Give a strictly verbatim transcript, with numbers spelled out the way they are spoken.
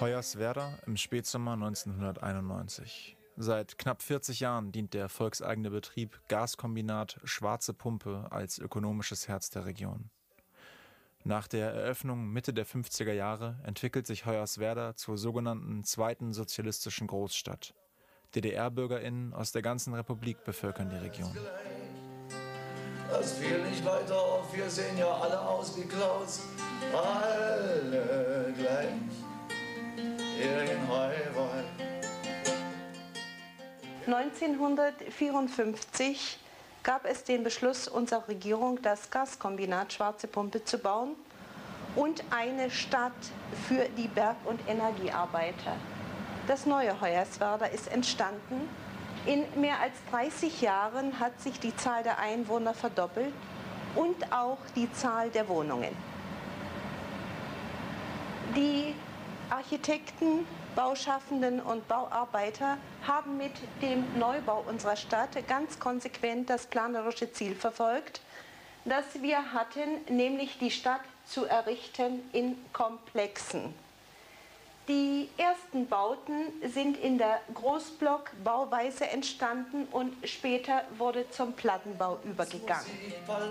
Hoyerswerda im Spätsommer neunzehnhunderteinundneunzig. Seit knapp vierzig Jahren dient der volkseigene Betrieb Gaskombinat Schwarze Pumpe als ökonomisches Herz der Region. Nach der Eröffnung Mitte der fünfziger Jahre entwickelt sich Hoyerswerda zur sogenannten zweiten sozialistischen Großstadt. D D R-BürgerInnen aus der ganzen Republik bevölkern die Region. Das fiel nicht weiter auf, wir sehen ja alle aus wie Klaus. Alle gleich, hier in Heuwald. neunzehnhundertvierundfünfzig gab es den Beschluss unserer Regierung, das Gaskombinat Schwarze Pumpe zu bauen und eine Stadt für die Berg- und Energiearbeiter. Das neue Hoyerswerda ist entstanden. In mehr als dreißig Jahren hat sich die Zahl der Einwohner verdoppelt und auch die Zahl der Wohnungen. Die Architekten, Bauschaffenden und Bauarbeiter haben mit dem Neubau unserer Stadt ganz konsequent das planerische Ziel verfolgt, das wir hatten, nämlich die Stadt zu errichten in Komplexen. Die ersten Bauten sind in der Großblock-Bauweise entstanden und später wurde zum Plattenbau übergegangen.